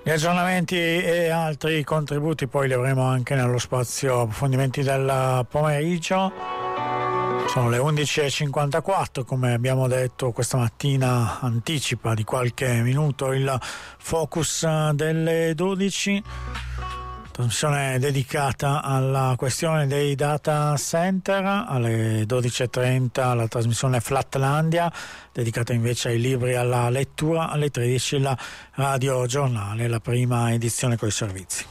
Gli aggiornamenti e altri contributi poi li avremo anche nello spazio approfondimenti del pomeriggio. Sono le 11.54, come abbiamo detto questa mattina anticipa di qualche minuto il focus delle 12. Trasmissione dedicata alla questione dei data center, alle 12.30 la trasmissione Flatlandia, dedicata invece ai libri e alla lettura, alle 13 la Radio Giornale, la prima edizione con i servizi.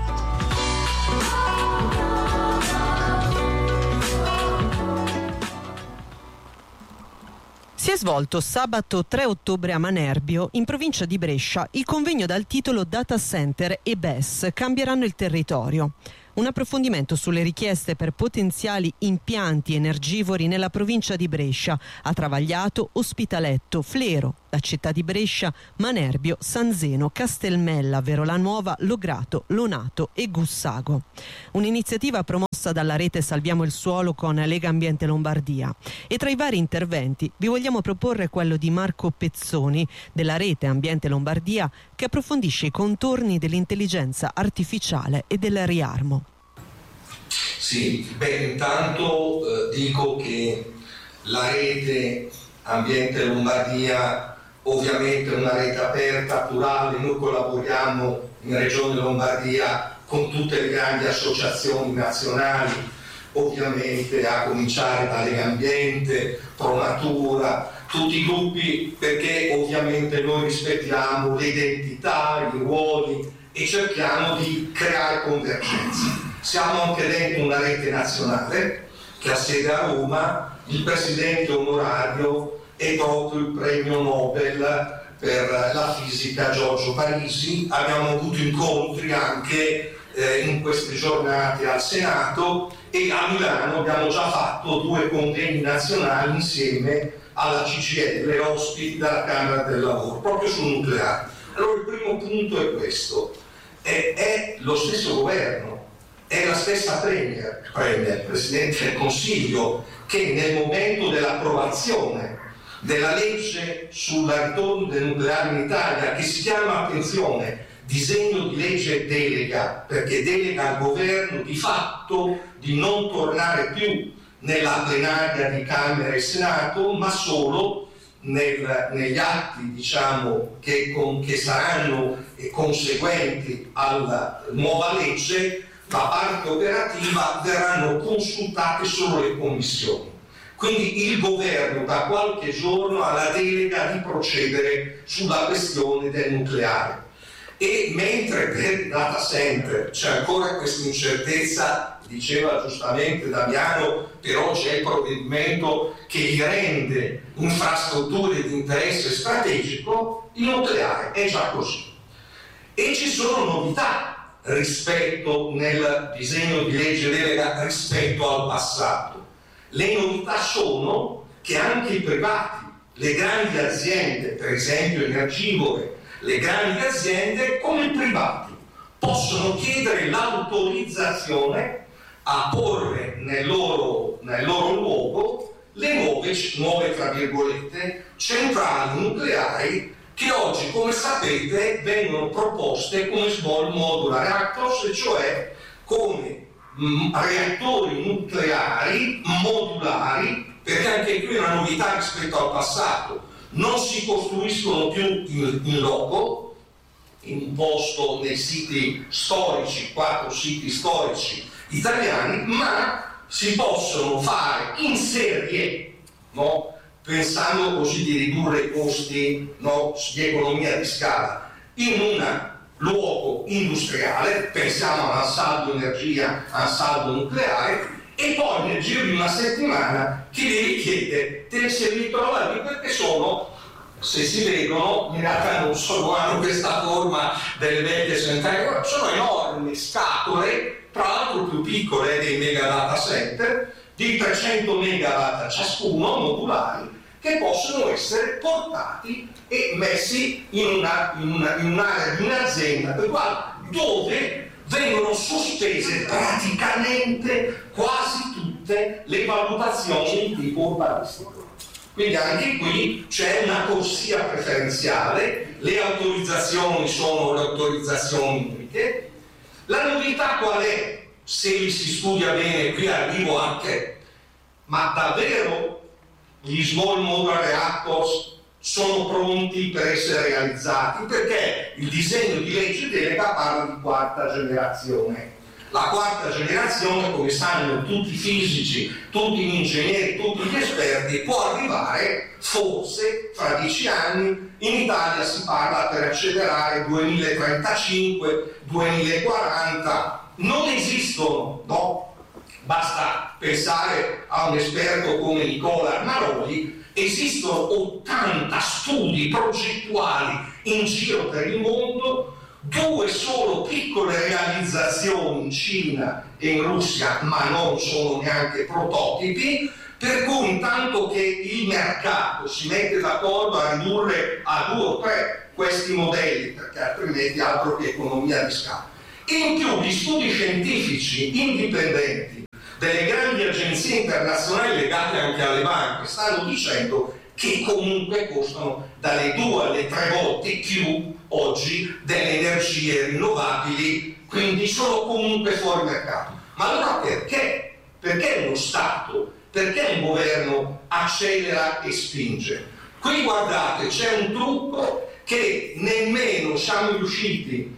Si è svolto sabato 3 ottobre a Manerbio, in provincia di Brescia, il convegno dal titolo Data Center e BES cambieranno il territorio. Un approfondimento sulle richieste per potenziali impianti energivori nella provincia di Brescia, a Travagliato, Ospitaletto, Flero, la città di Brescia, Manerbio, San Zeno, Castelmella, Verolanuova, Lograto, Lonato e Gussago. Un'iniziativa promossa dalla rete Salviamo il Suolo con Lega Ambiente Lombardia. E tra i vari interventi vi vogliamo proporre quello di Marco Pezzoni della rete Ambiente Lombardia, che approfondisce i contorni dell'intelligenza artificiale e del riarmo. Sì, intanto dico che la rete Ambiente Lombardia ovviamente è una rete aperta, plurale. Noi collaboriamo in Regione Lombardia con tutte le grandi associazioni nazionali, ovviamente a cominciare da Lega Ambiente, Pro Natura, tutti i gruppi, perché ovviamente noi rispettiamo le identità, i ruoli e cerchiamo di creare convergenza. Siamo anche dentro una rete nazionale che ha sede a Roma. Il presidente onorario è proprio il premio Nobel per la fisica Giorgio Parisi. Abbiamo avuto incontri anche in queste giornate al Senato, e a Milano abbiamo già fatto 2 convegni nazionali insieme alla CGIL, ospiti dalla Camera del Lavoro, proprio sul nucleare. Allora il primo punto è questo: è lo stesso governo, è la stessa Premier, Presidente del Consiglio, che nel momento dell'approvazione della legge sul ritorno del nucleare in Italia, che si chiama, attenzione, disegno di legge delega, perché delega al governo di fatto di non tornare più nella plenaria di Camera e Senato, ma solo negli atti, diciamo, che saranno conseguenti alla nuova legge. La parte operativa verranno consultate solo le commissioni. Quindi il governo da qualche giorno ha la delega di procedere sulla questione del nucleare. E mentre per il data center c'è ancora questa incertezza, diceva giustamente Damiano, però c'è il provvedimento che li rende infrastrutture di interesse strategico, il nucleare è già così. E ci sono novità rispetto nel disegno di legge delega rispetto al passato. Le novità sono che anche i privati, le grandi aziende, per esempio energivore, le grandi aziende come i privati, possono chiedere l'autorizzazione a porre nel loro luogo le nuove tra virgolette centrali nucleari, che oggi, come sapete, vengono proposte come small modular reactors, cioè come reattori nucleari modulari, perché anche qui è una novità rispetto al passato. Non si costruiscono più in loco, in un posto nei siti storici, 4 siti storici italiani, ma si possono fare in serie, no? Pensando così di ridurre i costi, no, di economia di scala, in un luogo industriale, pensiamo all'ansaldo energia, ansaldo nucleare, e poi nel giro di una settimana chi li richiede te li ritrova lì, perché sono, se si vedono, in realtà non hanno questa forma delle vecchie centrali, sono enormi scatole, tra l'altro più piccole dei mega data center, di 300 megawatt ciascuno, modulari, che possono essere portati e messi in un'area di un'azienda dove vengono sospese praticamente quasi tutte le valutazioni di tipo urbanistico. Quindi anche qui c'è una corsia preferenziale, le autorizzazioni sono le autorizzazioni uniche. La novità qual è? Se li si studia bene, qui arrivo anche, ma davvero gli Small Modular Reactors sono pronti per essere realizzati? Perché il disegno di legge delega parla di quarta generazione. La quarta generazione, come sanno tutti i fisici, tutti gli ingegneri, tutti gli esperti, può arrivare forse fra 10 anni. In Italia si parla per accelerare 2035, 2040. Non esistono, no? Basta pensare a un esperto come Nicola Armaroli. Esistono 80 studi progettuali in giro per il mondo, 2 solo piccole realizzazioni in Cina e in Russia, ma non sono neanche prototipi, per cui intanto che il mercato si mette d'accordo a ridurre a 2 o 3 questi modelli, perché altrimenti altro che economia di scala. In più gli studi scientifici indipendenti delle grandi agenzie internazionali legate anche alle banche stanno dicendo che comunque costano dalle 2 alle 3 volte più oggi delle energie rinnovabili, quindi sono comunque fuori mercato. Ma allora perché? Perché uno Stato, perché un governo accelera e spinge? Qui guardate, c'è un trucco che nemmeno siamo riusciti.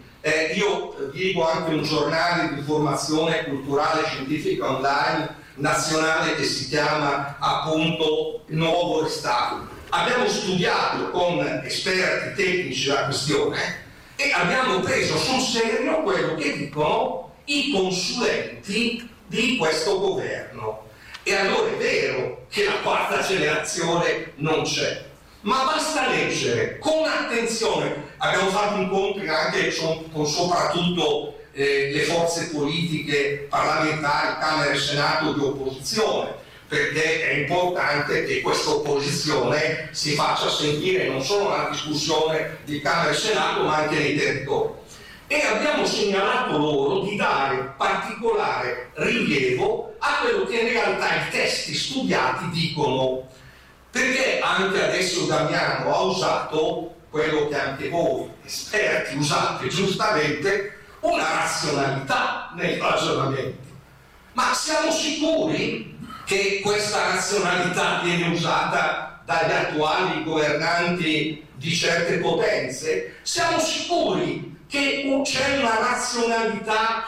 Io dico anche un giornale di formazione culturale scientifica online nazionale che si chiama appunto Nuovo Restauro. Abbiamo studiato con esperti tecnici la questione e abbiamo preso sul serio quello che dicono i consulenti di questo governo. E allora è vero che la quarta generazione non c'è, ma basta leggere con attenzione. Abbiamo fatto incontri anche con soprattutto le forze politiche parlamentari, Camera e Senato di opposizione, perché è importante che questa opposizione si faccia sentire non solo nella discussione di Camera e Senato ma anche nei territori. E abbiamo segnalato loro di dare particolare rilievo a quello che in realtà i testi studiati dicono, perché anche adesso Damiano ha usato quello che anche voi esperti usate giustamente, una razionalità nei ragionamenti. Ma siamo sicuri che questa razionalità viene usata dagli attuali governanti di certe potenze? Siamo sicuri che c'è una razionalità,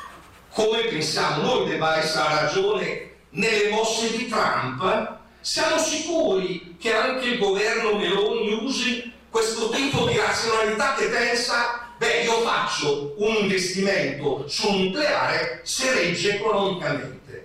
come pensiamo noi debba essere ragione, nelle mosse di Trump? Siamo sicuri che anche il governo Meloni usi questo tipo di razionalità che pensa io faccio un investimento sul nucleare se regge economicamente?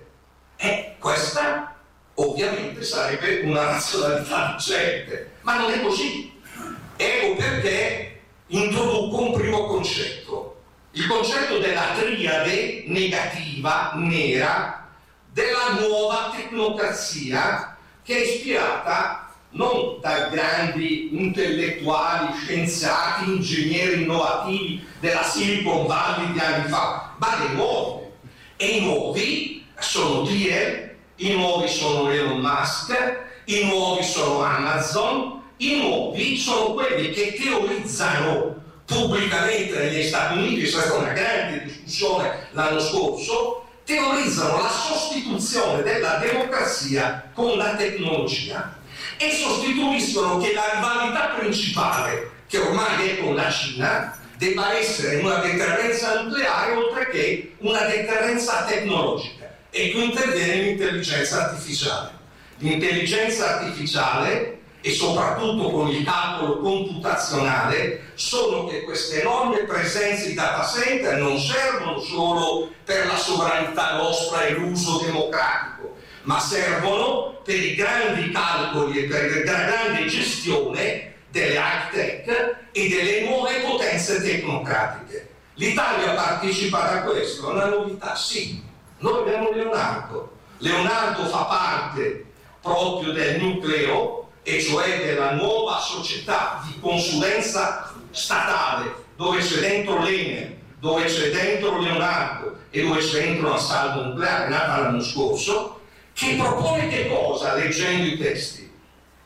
Questa ovviamente sarebbe una razionalità vincente, ma non è così. Ecco perché introduco un primo concetto, il concetto della triade negativa, nera, della nuova tecnocrazia, che è ispirata non da grandi intellettuali, scienziati, ingegneri innovativi della Silicon Valley di anni fa, ma dei nuovi. E i nuovi sono Thiel, i nuovi sono Elon Musk, i nuovi sono Amazon, i nuovi sono quelli che teorizzano pubblicamente negli Stati Uniti, è stata una grande discussione l'anno scorso, teorizzano la sostituzione della democrazia con la tecnologia e sostituiscono che la rivalità principale, che ormai è con la Cina, debba essere una deterrenza nucleare oltre che una deterrenza tecnologica. E qui interviene l'intelligenza artificiale. L'intelligenza artificiale e soprattutto con il calcolo computazionale sono che queste enormi presenze di data center non servono solo per la sovranità nostra e l'uso democratico, ma servono per i grandi calcoli e per la grande gestione delle high tech e delle nuove potenze tecnocratiche. L'Italia partecipa a questo, è una novità? Sì. Noi abbiamo Leonardo. Leonardo fa parte proprio del nucleo, e cioè della nuova società di consulenza statale, dove c'è dentro l'Enel, dove c'è dentro Leonardo e dove c'è dentro una salva nucleare nata l'anno scorso, che propone che cosa, leggendo i testi?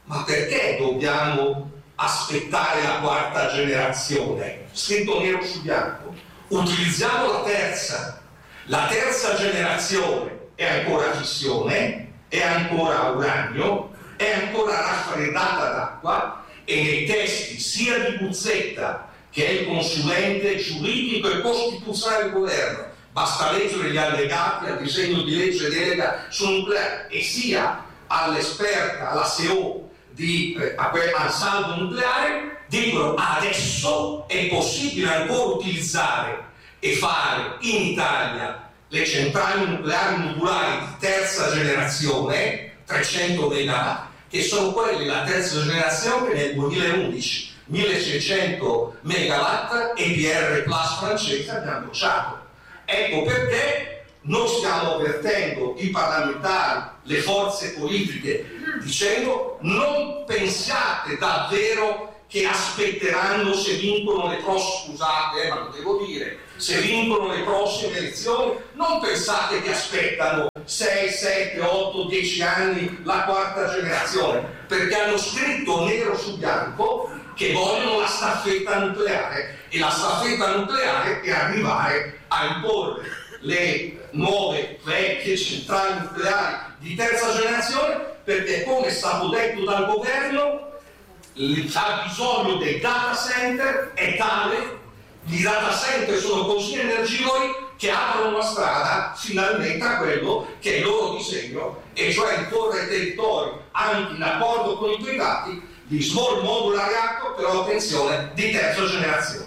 ma perché dobbiamo aspettare la quarta generazione? Scritto nero su bianco. Utilizziamo la terza generazione è ancora fissione, è ancora uranio, è ancora raffreddata d'acqua, e nei testi sia di Buzzetta, che è il consulente giuridico e costituzionale del governo, basta leggere gli allegati al disegno di legge delega sul nucleare, e sia all'esperta, alla CEO al saldo nucleare, dicono adesso è possibile ancora utilizzare e fare in Italia le centrali nucleari modulari di terza generazione, 300 megawatt, che sono quelle la terza generazione che nel 2011 1600 megawatt EPR Plus francese abbiamo bocciato. Ecco perché noi stiamo avvertendo i parlamentari, le forze politiche, dicendo non pensiate davvero che aspetteranno se vincono le prossime, scusate, ma lo devo dire, se vincono le prossime elezioni, non pensate che aspettano 6, 7, 8, 10 anni la quarta generazione, perché hanno scritto nero su bianco che vogliono la staffetta nucleare, e la staffetta nucleare è arrivare a imporre le nuove vecchie centrali nucleari di terza generazione, perché come è stato detto dal governo il bisogno dei data center è tale, i data center sono così energivori che aprono la strada finalmente a quello che è il loro disegno, e cioè imporre ai territori, anche in accordo con i privati, di small modular reactor, però attenzione, di terza generazione.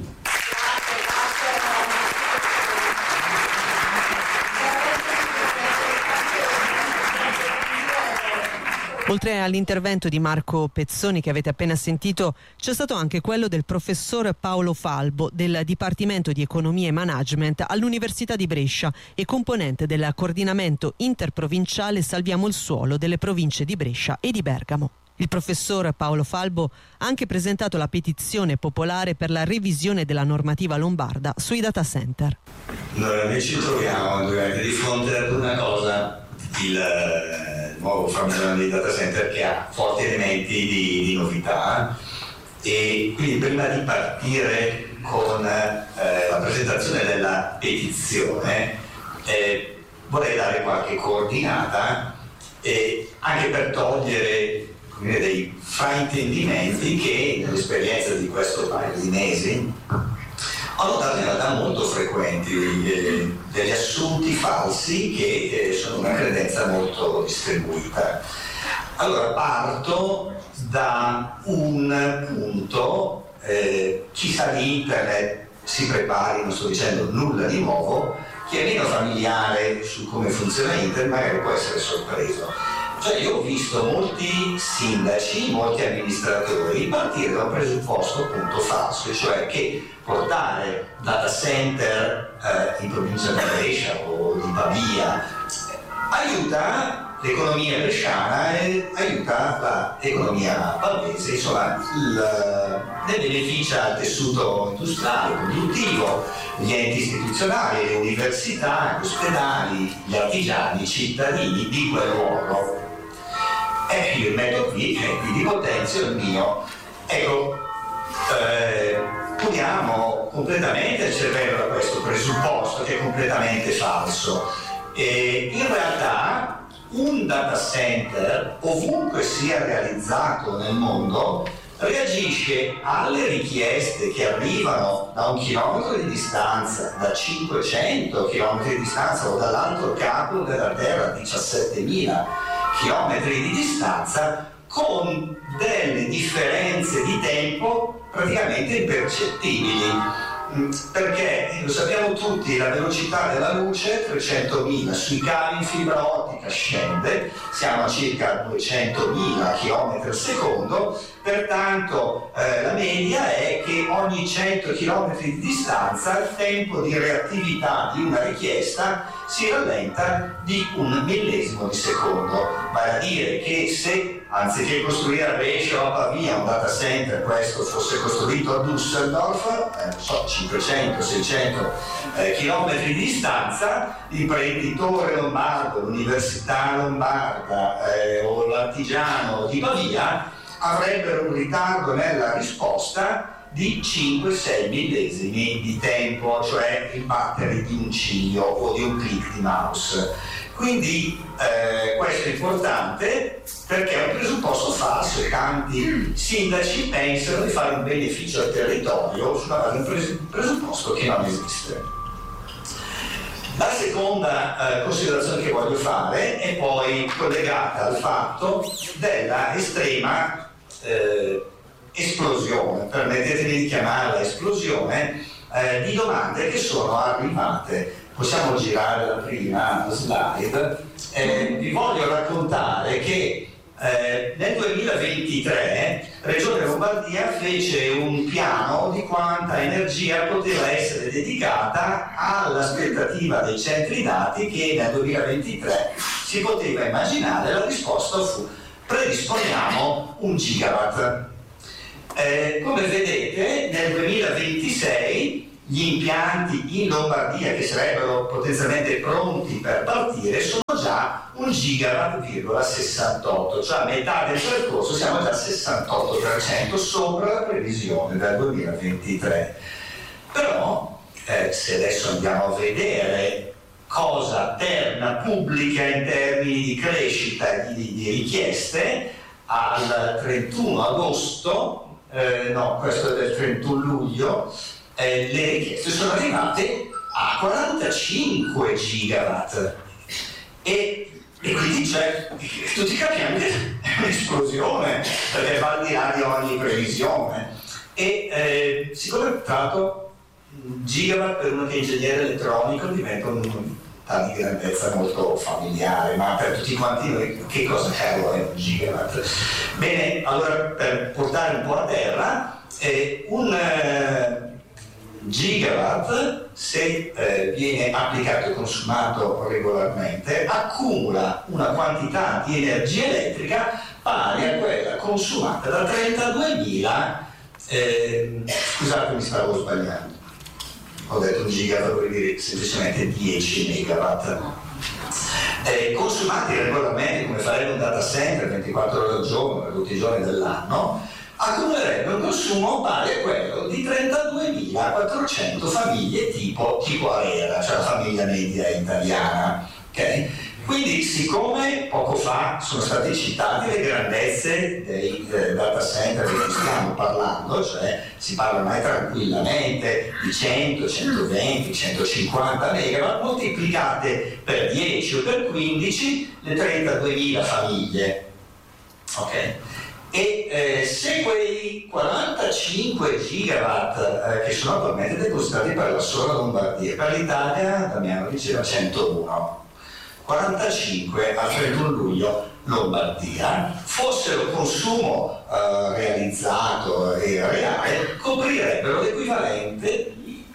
Oltre all'intervento di Marco Pezzoni che avete appena sentito, c'è stato anche quello del professor Paolo Falbo del Dipartimento di Economia e Management all'Università di Brescia e componente del coordinamento interprovinciale Salviamo il suolo delle province di Brescia e di Bergamo. Il professor Paolo Falbo ha anche presentato la petizione popolare per la revisione della normativa lombarda sui data center. Noi ci troviamo di fronte ad una cosa, il nuovo fabbisogno dei data center, che ha forti elementi di novità, e quindi prima di partire con la presentazione della petizione vorrei dare qualche coordinata, anche per togliere dei fraintendimenti che nell'esperienza di questo paio di mesi ho notato in realtà molto frequenti, degli assunti falsi che sono una credenza molto distribuita. Allora parto da un punto, chi sa di internet si prepari, non sto dicendo nulla di nuovo, chi è meno familiare su come funziona internet magari può essere sorpreso. Cioè io ho visto molti sindaci, molti amministratori partire da un presupposto appunto falso, cioè che portare data center in provincia di Brescia o di Pavia aiuta l'economia bresciana e aiuta l'economia pavese, insomma ne beneficia il tessuto industriale, produttivo, gli enti istituzionali, le università, gli ospedali, gli artigiani, i cittadini di quel luogo. Io mi metto qui e quindi potenzio il mio. Ecco, poniamo completamente il cervello da questo presupposto che è completamente falso. In realtà un data center, ovunque sia realizzato nel mondo, reagisce alle richieste che arrivano da 1 chilometro di distanza, da 500 chilometri di distanza o dall'altro capo della Terra, 17.000 chilometri di distanza, con delle differenze di tempo praticamente impercettibili. Perché lo sappiamo tutti, la velocità della luce 300.000 sui cavi in fibra ottica scende, siamo a circa 200.000 km al secondo, pertanto la media è che ogni 100 km di distanza il tempo di reattività di una richiesta si rallenta di 1 millesimo di secondo, vale a dire che se anziché costruire a Brescia o a Pavia un data center, questo fosse costruito a Düsseldorf, 500-600 chilometri di distanza, l'imprenditore lombardo, l'università lombarda o l'artigiano di Pavia avrebbero un ritardo nella risposta di 5-6 millesimi di tempo, cioè il battere di un ciglio o di un click di mouse. Quindi questo è importante perché è un presupposto falso e tanti sindaci pensano di fare un beneficio al territorio sulla base di un presupposto che non esiste. La seconda considerazione che voglio fare è poi collegata al fatto della estrema esplosione, permettetemi di chiamarla esplosione, di domande che sono arrivate. Possiamo girare la prima slide. Vi voglio raccontare che nel 2023 Regione Lombardia fece un piano di quanta energia poteva essere dedicata all'aspettativa dei centri dati che nel 2023 si poteva immaginare. La risposta fu: predisponiamo 1 gigawatt. Come vedete, nel 2026 gli impianti in Lombardia che sarebbero potenzialmente pronti per partire sono già 1,68 gigawatt, cioè a metà del percorso siamo già al 68% sopra la previsione del 2023. Però se adesso andiamo a vedere cosa Terna pubblica in termini di crescita e di richieste, al 31 agosto, no, questo è del 31 luglio, le richieste sono arrivate a 45 gigawatt e quindi tutti capiamo che è un'esplosione perché va al di là di ogni previsione e siccome è stato gigawatt per uno che è ingegnere elettronico diventa un'unità di grandezza molto familiare, ma per tutti quanti noi che cosa cavolo è un gigawatt? Bene, allora per portare un po' a terra un gigawatt, se viene applicato e consumato regolarmente, accumula una quantità di energia elettrica pari a quella consumata da 32.000 scusate, mi stavo sbagliando, ho detto 1 gigawatt, vuol dire semplicemente 10 megawatt consumati regolarmente, come farebbe un data center 24 ore al giorno per tutti i giorni dell'anno, accumulerebbe un consumo pari a quello di 32.400 famiglie tipo ARERA, cioè la famiglia media italiana. Okay? Quindi, siccome poco fa sono state citate le grandezze dei data center di cui stiamo parlando, cioè si parla ormai tranquillamente di 100, 120, 150 megawatt, moltiplicate per 10 o per 15 le 32.000 famiglie. Ok? E se quei 45 gigawatt che sono attualmente depositati per la sola Lombardia, per l'Italia Damiano diceva 101, 45 al 31 luglio Lombardia, fossero consumo realizzato e reale, coprirebbero l'equivalente di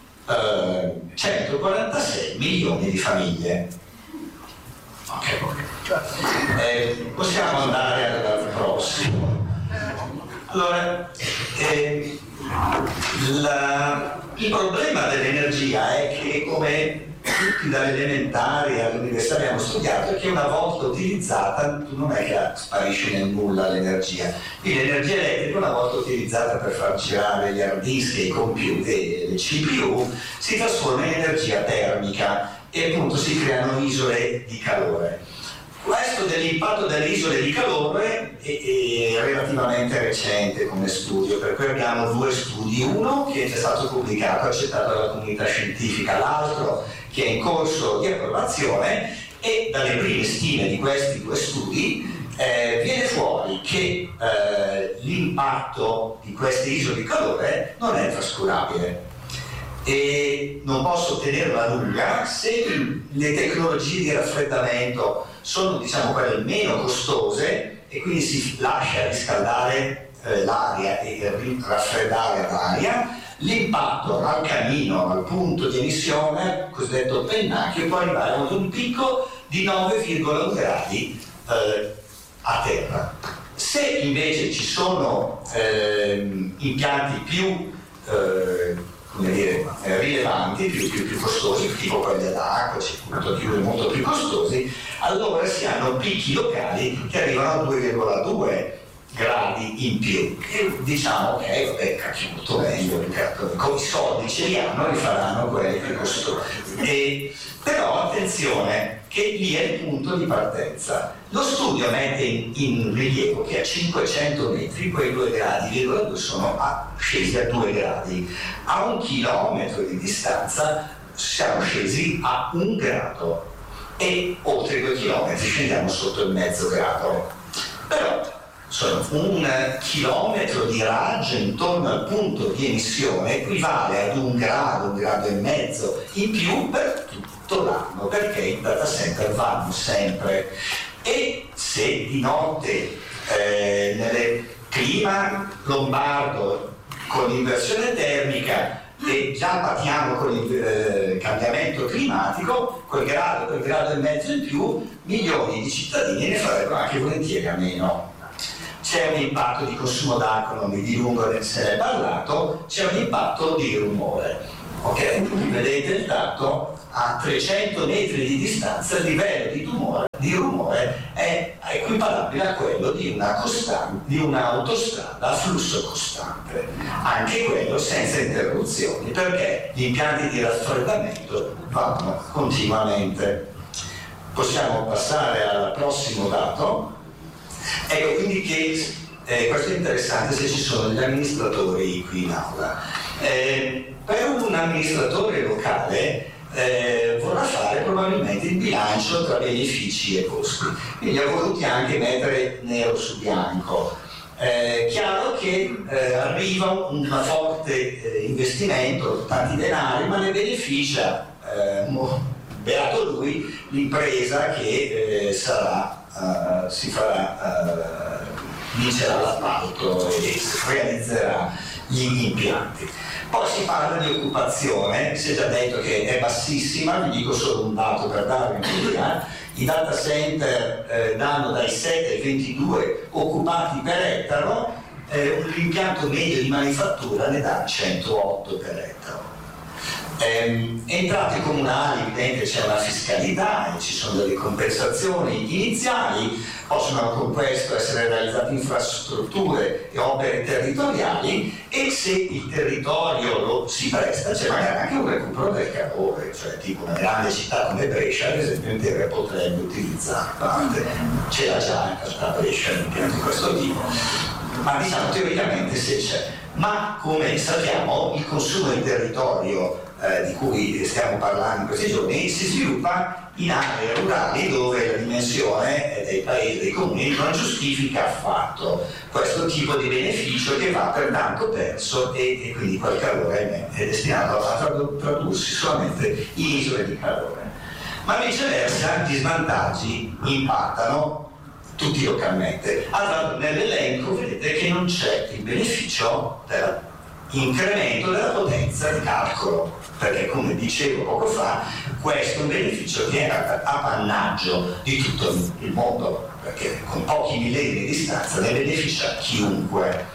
146 milioni di famiglie. Ok, possiamo andare al prossimo. Allora, il problema dell'energia è che, come tutti dalle elementari all'università abbiamo studiato, è che una volta utilizzata non è che sparisce nel nulla l'energia. Quindi l'energia elettrica, una volta utilizzata per far girare gli hard disk e i computer e le CPU, si trasforma in energia termica e appunto si creano isole di calore. Questo dell'impatto delle isole di calore è relativamente recente come studio, per cui abbiamo 2 studi, uno che è già stato pubblicato, accettato dalla comunità scientifica, l'altro che è in corso di approvazione, e dalle prime stime di questi 2 studi viene fuori che l'impatto di queste isole di calore non è trascurabile. E non posso tenerla a lunga. Se le tecnologie di raffreddamento sono, diciamo, quelle meno costose e quindi si lascia riscaldare l'aria e raffreddare l'aria, l'impatto al camino, al punto di emissione, cosiddetto pennacchio, può arrivare ad un picco di 9,1 gradi a terra. Se invece ci sono impianti più rilevanti, più costosi, tipo quelli dell'acqua, molto più costosi, allora si hanno picchi locali che arrivano a 2,2 gradi in più, e diciamo ok, vabbè, cacchio, molto meglio, con i soldi ce li hanno, rifaranno quelli più costosi. Però attenzione che lì è il punto di partenza. Lo studio mette in rilievo che a 500 metri quei 2 gradi, sono scesi a 2 gradi. A 1 chilometro di distanza siamo scesi a 1 grado e oltre 2 chilometri scendiamo sotto il mezzo grado. Però sono 1 chilometro di raggio intorno al punto di emissione equivale ad 1 grado e mezzo in più per tutto l'anno, perché i data center vanno sempre. E se di notte nel clima lombardo con l'inversione termica e già patiamo con il cambiamento climatico, quel grado e mezzo in più, milioni di cittadini ne farebbero anche volentieri a meno. C'è un impatto di consumo d'acqua, non mi dilungo, se ne è parlato, c'è un impatto di rumore. Ok? Vedete il dato? A 300 metri di distanza il livello di rumore è equiparabile a quello di un'autostrada a flusso costante, anche quello senza interruzioni, perché gli impianti di raffreddamento vanno continuamente. Possiamo passare al prossimo dato. Ecco, quindi che questo è interessante se ci sono gli amministratori qui in aula. Per un amministratore locale vorrà fare probabilmente il bilancio tra benefici e costi, quindi ha voluti anche mettere nero su bianco. Chiaro che arriva un forte investimento, tanti denari, ma ne beneficia, beato lui, l'impresa che vincerà l'appalto e realizzerà gli impianti. Poi si parla di occupazione, si è già detto che è bassissima, vi dico solo un dato per darvi un'idea: i data center danno dai 7 ai 22 occupati per ettaro, l'impianto medio di manifattura ne dà 108 per ettaro. Entrate comunali, evidente c'è una fiscalità e ci sono delle compensazioni iniziali, possono con questo essere realizzate infrastrutture e opere territoriali, e se il territorio lo si presta c'è magari anche un recupero del calore, cioè tipo una grande città come Brescia ad esempio intera potrebbe utilizzare parte, ce l'ha già in realtà Brescia un impianto di questo tipo, ma diciamo teoricamente se c'è. Ma come sappiamo il consumo del territorio di cui stiamo parlando in questi giorni si sviluppa in aree rurali dove la dimensione dei paesi, dei comuni non giustifica affatto questo tipo di beneficio che va pertanto perso, e quindi quel calore è destinato a tradursi solamente in isole di calore. Ma viceversa gli svantaggi impattano tutti localmente. Allora nell'elenco vedete che non c'è il beneficio dell'incremento della potenza di calcolo, perché come dicevo poco fa questo è un beneficio che è appannaggio di tutto il mondo, perché con pochi millenni di distanza ne beneficia chiunque.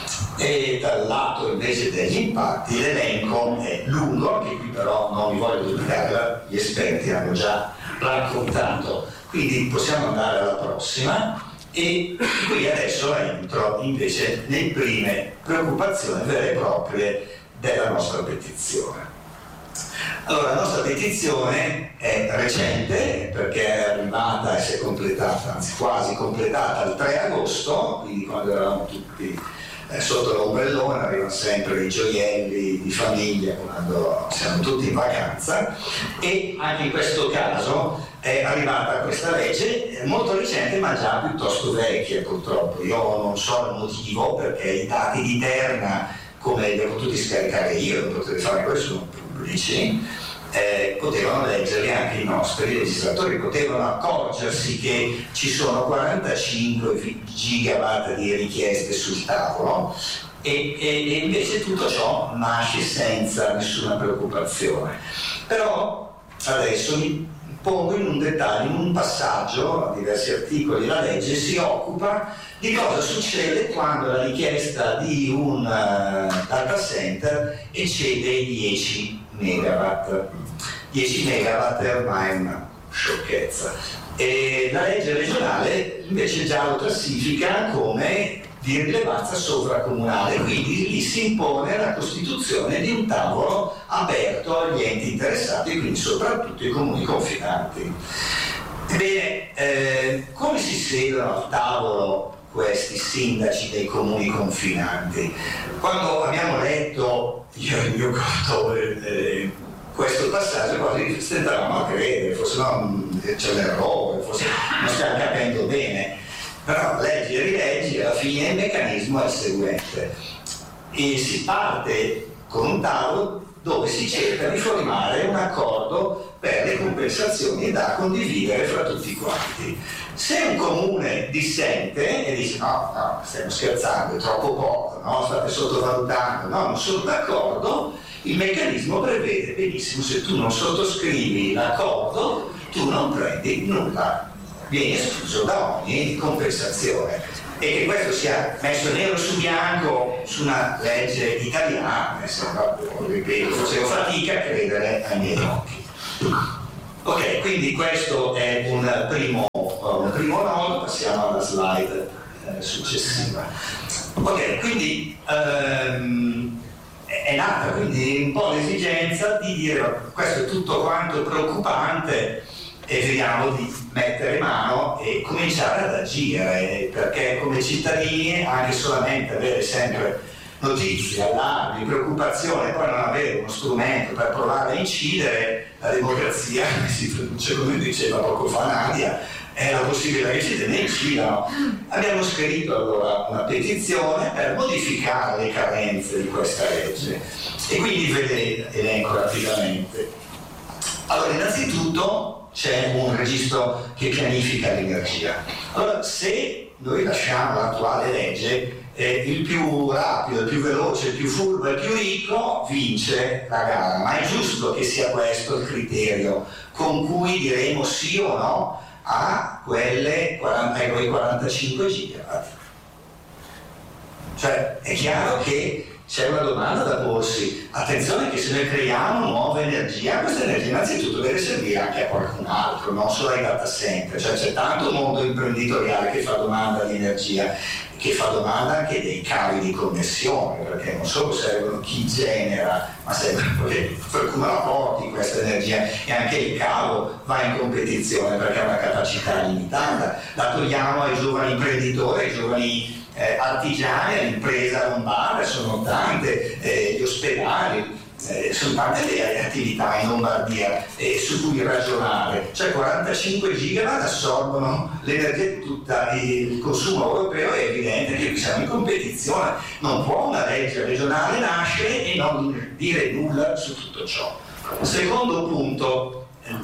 E dal lato invece degli impatti l'elenco è lungo, che qui però non vi voglio duplicare, gli esperti hanno già raccontato, quindi possiamo andare alla prossima. E qui adesso entro invece nelle prime preoccupazioni vere e proprie della nostra petizione. Allora, la nostra petizione è recente perché è arrivata e si è completata, anzi quasi completata il 3 agosto, quindi quando eravamo tutti sotto l'ombrellone, arrivano sempre i gioielli di famiglia quando siamo tutti in vacanza, e anche in questo caso è arrivata questa legge molto recente ma già piuttosto vecchia purtroppo. Io non so il motivo, perché i dati di Terna, come li ho potuti scaricare io, non potete fare questo, sono pubblici, potevano leggerli anche i nostri legislatori, potevano accorgersi che ci sono 45 gigawatt di richieste sul tavolo, e invece tutto ciò nasce senza nessuna preoccupazione. Però adesso mi pongo in un dettaglio, in un passaggio, a diversi articoli, la legge si occupa di cosa succede quando la richiesta di un data center eccede i 10 megawatt. 10 megawatt è ormai una sciocchezza. E la legge regionale invece già lo classifica come di rilevanza sovracomunale, quindi lì si impone la costituzione di un tavolo aperto agli enti interessati, quindi soprattutto i comuni confinanti. Ebbene, come si siedono al tavolo questi sindaci dei comuni confinanti? Quando abbiamo letto, io e il mio coordinatore, questo passaggio quasi stentavamo a credere, forse c'è l'errore, forse non stiamo capendo bene, però leggi e rileggi, alla fine il meccanismo è il seguente: e si parte con un tavolo dove si cerca di formare un accordo per le compensazioni da condividere fra tutti quanti. Se un comune dissente e dice no, stiamo scherzando, è troppo poco, no, state sottovalutando, no, non sono d'accordo, il meccanismo prevede benissimo: se tu non sottoscrivi l'accordo, tu non prendi nulla, vieni escluso da ogni compensazione. E che questo sia messo nero su bianco su una legge italiana, ripeto, facevo fatica a credere ai miei occhi. Ok, quindi questo è un primo nodo, passiamo alla slide successiva. Ok, quindi è nata quindi un po' l'esigenza di dire questo è tutto quanto preoccupante e vediamo di mettere mano e cominciare ad agire, perché come cittadini anche solamente avere sempre notizie, allarmi, preoccupazione e poi non avere uno strumento per provare a incidere, la democrazia si produce, come diceva poco fa Nadia, è la possibilità che ci ne incidano. Abbiamo scritto allora una petizione per modificare le carenze di questa legge e quindi ve le elenco rapidamente. Allora, innanzitutto c'è un registro che pianifica l'energia. Allora, se noi lasciamo l'attuale legge, il più rapido, il più veloce, il più furbo e il più ricco vince la gara, ma è giusto che sia questo il criterio con cui diremo sì o no a quei 45 gigawatt. Cioè, è chiaro che c'è una domanda da porsi. Attenzione che se noi creiamo nuova energia, questa energia innanzitutto deve servire anche a qualcun altro, non solo ai data center. Cioè c'è tanto mondo imprenditoriale che fa domanda di energia, che fa domanda anche dei cavi di connessione, perché non solo servono chi genera, ma servono per come la porti questa energia, e anche il cavo va in competizione perché ha una capacità limitata. La togliamo ai giovani imprenditori, ai giovani artigiani, all'impresa lombarda, sono tante, gli ospedali, sono tante le attività in Lombardia su cui ragionare. Cioè 45 gigawatt assorbono l'energia di tutto il consumo europeo, è evidente che siamo in competizione. Non può una legge regionale nascere e non dire nulla su tutto ciò. Secondo punto,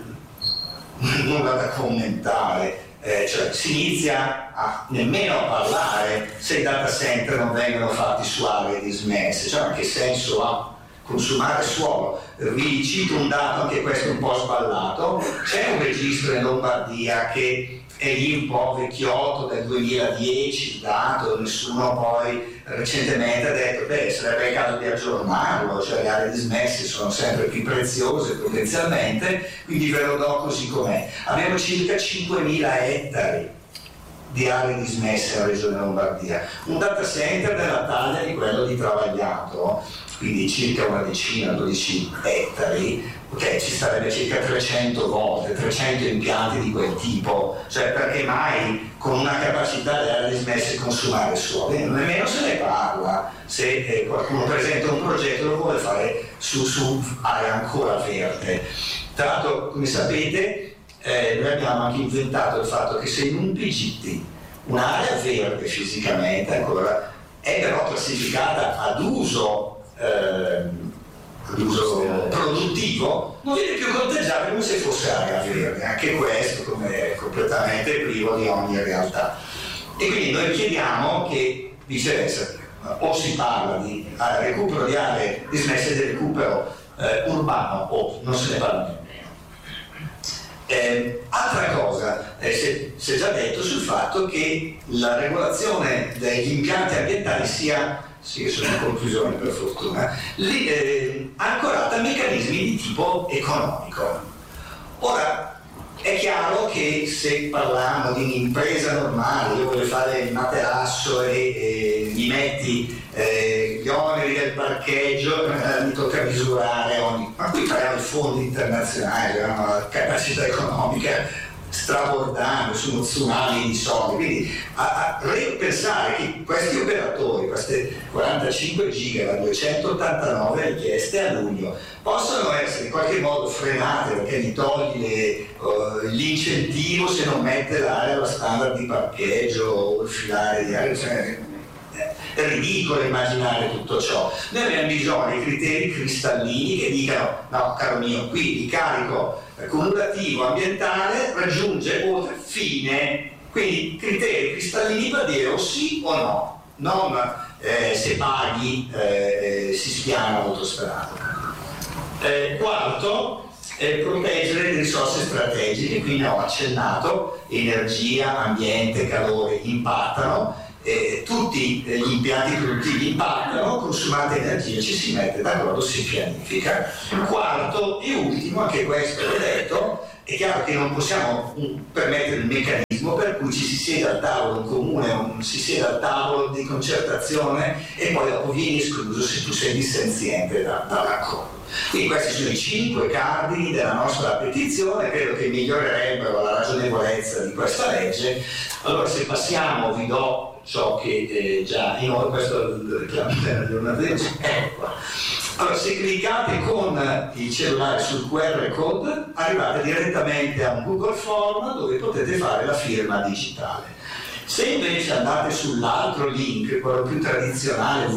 nulla da commentare. Cioè si inizia nemmeno a parlare se i data center non vengono fatti su aree dismesse, cioè ma che senso ha consumare suolo? Vi cito un dato, anche questo un po' sballato: c'è un registro in Lombardia che è lì un po' vecchiotto, del 2010, il dato, nessuno poi recentemente ha detto sarebbe il caso di aggiornarlo, cioè le aree dismesse sono sempre più preziose potenzialmente, quindi ve lo do così com'è. Abbiamo circa 5.000 ettari di aree dismesse nella regione Lombardia, un data center della taglia di quello di Travagliato, quindi circa una decina, 12 ettari, ok, ci starebbe circa 300 volte, 300 impianti di quel tipo, cioè perché mai con una capacità di aree dismesse consumare suolo? Nemmeno se ne parla. Se qualcuno presenta un progetto lo vuole fare su area ancora verde. Tra l'altro, come sapete, noi abbiamo anche inventato il fatto che se in un PGT un'area verde fisicamente ancora è però classificata ad uso produttivo, non viene più conteggiabile come se fosse area verde. Anche questo come è completamente privo di ogni realtà, e quindi noi chiediamo che viceversa o si parla di recupero di aree dismesse, di recupero urbano, o non se ne parla nemmeno. Altra cosa, si è già detto sul fatto che la regolazione degli impianti ambientali sia sono in conclusione per fortuna, ancorata a meccanismi di tipo economico. Ora, è chiaro che se parliamo di un'impresa normale, io voglio fare il materasso e gli metti gli oneri del parcheggio, mi tocca misurare ma qui parliamo di fondi internazionali, una capacità economica strabordante su uno tsunami di soldi, quindi a pensare che questi operatori, queste 45 giga da 289 richieste a luglio, possono essere in qualche modo frenate perché gli togli l'incentivo se non mette l'area allo standard di parcheggio o il filare di area, è ridicolo immaginare tutto ciò. Noi abbiamo bisogno di criteri cristallini che dicano: no, caro mio, qui il carico cumulativo ambientale raggiunge oltre fine, quindi criteri cristallini per dire o sì o no, non se paghi si spiana l'autostrada. Quarto, proteggere le risorse strategiche, quindi ho accennato, energia, ambiente, calore impattano. Tutti gli impianti produttivi impattano, consumate energia, ci si mette d'accordo, si pianifica. Quarto e ultimo, anche questo l'ho detto, è chiaro che non possiamo permettere un meccanismo per cui ci si siede al tavolo in comune, si siede al tavolo di concertazione e poi dopo vieni escluso se tu sei dissenziente dall'accordo. Quindi questi sono i 5 cardini della nostra petizione, credo che migliorerebbero la ragionevolezza di questa legge. Allora, se passiamo, vi do ciò che già in questo è il reclamo della giornalista. Allora, se cliccate con il cellulare sul QR code, arrivate direttamente a un Google Form dove potete fare la firma digitale. Se invece andate sull'altro link, quello più tradizionale,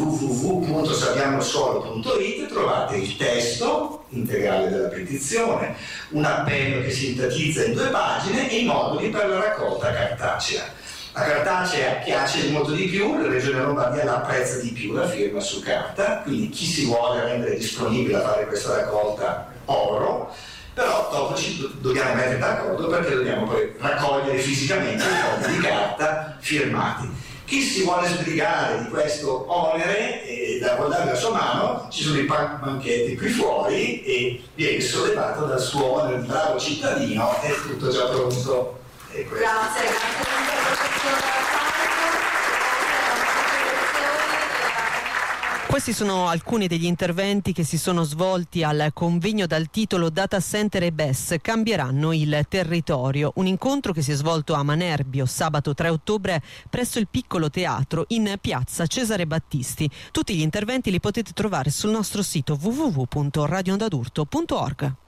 www.salviamoilsuolo.it, trovate il testo integrale della petizione, un appello che sintetizza in 2 pagine e i moduli per la raccolta cartacea. La cartacea piace molto di più, la Regione Lombardia la apprezza di più la firma su carta, quindi chi si vuole rendere disponibile a fare questa raccolta oro, però dopo ci dobbiamo mettere d'accordo perché dobbiamo poi raccogliere fisicamente i fogli di carta firmati. Chi si vuole sbrigare di questo onere da guardare la sua mano, ci sono i banchetti qui fuori e viene sollevato dal suo onere di bravo cittadino, è tutto già pronto. Grazie. Questi sono alcuni degli interventi che si sono svolti al convegno dal titolo Data Center e BES cambieranno il territorio, un incontro che si è svolto a Manerbio sabato 3 ottobre presso il Piccolo Teatro in piazza Cesare Battisti. Tutti gli interventi li potete trovare sul nostro sito www.radioondadurto.org.